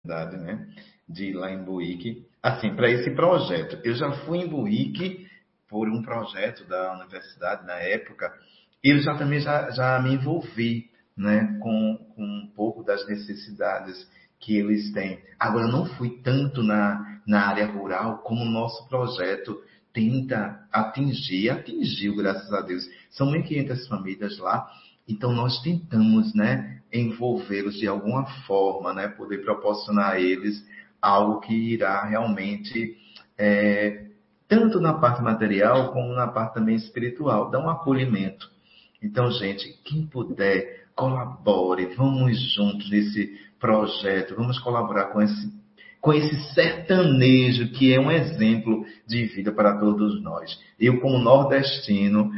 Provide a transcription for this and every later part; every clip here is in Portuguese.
oportunidade, né, de ir lá em Buíque, assim, para esse projeto. Eu já fui em Buíque por um projeto da universidade na época, e eu já também já me envolvi, né, com um pouco das necessidades que eles têm. Agora, eu não fui tanto na área rural como o nosso projeto tenta atingir, atingiu, graças a Deus. São 1.500 famílias lá, então nós tentamos, né, envolvê-los de alguma forma, né, poder proporcionar a eles algo que irá realmente, tanto na parte material como na parte também espiritual, dar um acolhimento. Então, gente, quem puder, colabore, vamos juntos nesse projeto, vamos colaborar com esse sertanejo que é um exemplo de vida para todos nós. Eu, como nordestino,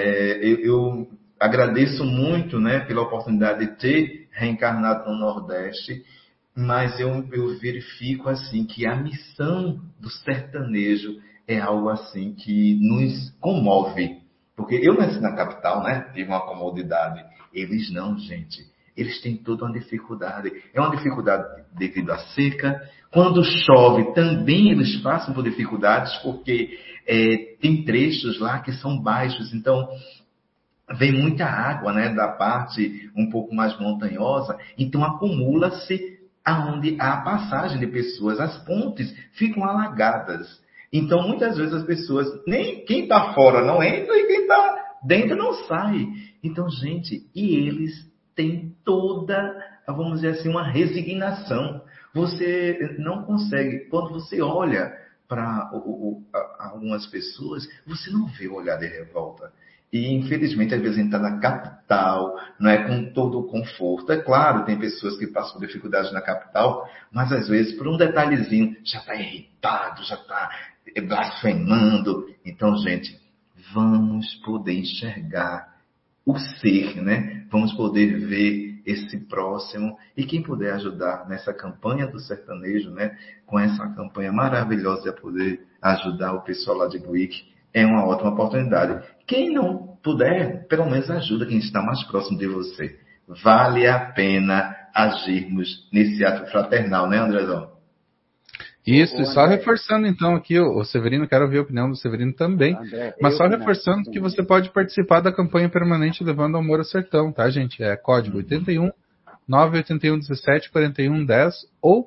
eu agradeço muito, né, pela oportunidade de ter reencarnado no Nordeste, mas eu verifico assim que a missão do sertanejo é algo assim que nos comove. Porque eu nasci na capital, né? Tive uma comodidade. Eles não, gente. Eles têm toda uma dificuldade. É uma dificuldade devido à seca. Quando chove, também eles passam por dificuldades, porque tem trechos lá que são baixos. Então, vem muita água, né, da parte um pouco mais montanhosa, então acumula-se aonde há passagem de pessoas, as pontes ficam alagadas. Então, muitas vezes as pessoas, nem quem está fora não entra e quem está dentro não sai. Então, gente, e eles têm toda, vamos dizer assim, uma resignação. Você não consegue, quando você olha para algumas pessoas, você não vê o olhar de revolta. E, infelizmente, às vezes a gente está na capital, não é com todo o conforto. É claro, tem pessoas que passam por dificuldades na capital, mas às vezes, por um detalhezinho, já está irritado, já está blasfemando. Então, gente, vamos poder enxergar o ser, né? Vamos poder ver esse próximo. E quem puder ajudar nessa campanha do sertanejo, né? Com essa campanha maravilhosa de poder ajudar o pessoal lá de Buíque, é uma ótima oportunidade. Quem não puder, pelo menos ajuda quem está mais próximo de você. Vale a pena agirmos nesse ato fraternal, né, Andrezão? Isso, e só reforçando então aqui, o Severino, quero ouvir a opinião do Severino também, André, mas só reforçando que você pode participar da campanha permanente Levando Amor ao Sertão, tá, gente? É código 81 981 17 41 10 ou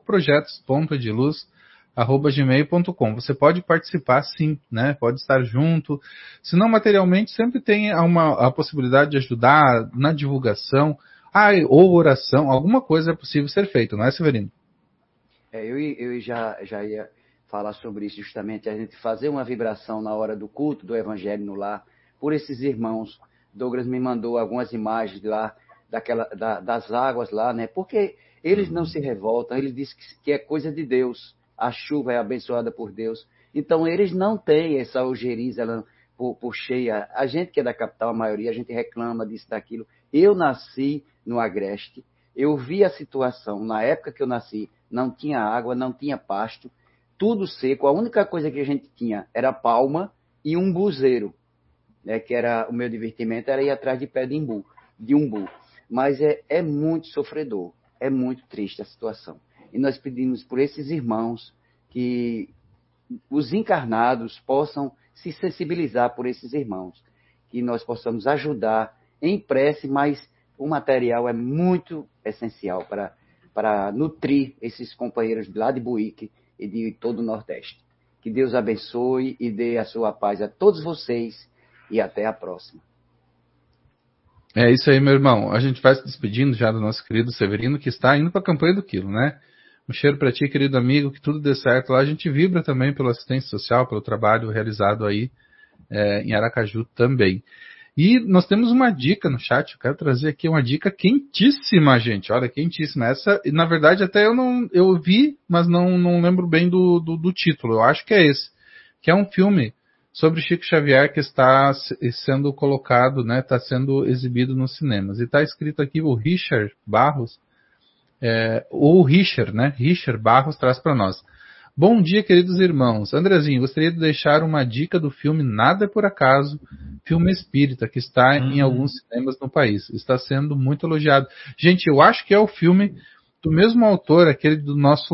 projetos.ediluz@gmail.com. Você pode participar sim, né? Pode estar junto. Se não materialmente, sempre tem a possibilidade de ajudar na divulgação, ou oração, alguma coisa é possível ser feita, não é, Severino? Eu já ia falar sobre isso, justamente, a gente fazer uma vibração na hora do culto do Evangelho no lar, por esses irmãos. Douglas me mandou algumas imagens lá, das águas lá, né? Porque eles não se revoltam, eles dizem que é coisa de Deus, a chuva é abençoada por Deus. Então, eles não têm essa ojeriza por cheia. A gente que é da capital, a maioria, a gente reclama disso, daquilo. Eu nasci no Agreste, eu vi a situação, na época que eu nasci, não tinha água, não tinha pasto, tudo seco. A única coisa que a gente tinha era palma e um buzeiro, né, que era o meu divertimento, era ir atrás de pé de umbu. Mas é muito sofredor, é muito triste a situação. E nós pedimos por esses irmãos que os encarnados possam se sensibilizar por esses irmãos, que nós possamos ajudar em prece, mas o material é muito essencial para nutrir esses companheiros lá de Buíque e de todo o Nordeste. Que Deus abençoe e dê a sua paz a todos vocês e até a próxima. É isso aí, meu irmão. A gente vai se despedindo já do nosso querido Severino, que está indo para a campanha do quilo, né? Um cheiro para ti, querido amigo, que tudo dê certo lá. A gente vibra também pela assistência social, pelo trabalho realizado aí em Aracaju também. E nós temos uma dica no chat, eu quero trazer aqui uma dica quentíssima, gente. Olha, quentíssima. Essa, na verdade, até eu vi, mas não lembro bem do título. Eu acho que é esse. Que é um filme sobre Chico Xavier que está sendo colocado, né? Está sendo exibido nos cinemas. E está escrito aqui o Richard Barros, né? Richard Barros traz para nós. Bom dia, queridos irmãos. Andrezinho, gostaria de deixar uma dica do filme Nada é por Acaso, filme espírita, que está em alguns cinemas no país. Está sendo muito elogiado. Gente, eu acho que é o filme do mesmo autor, aquele do nosso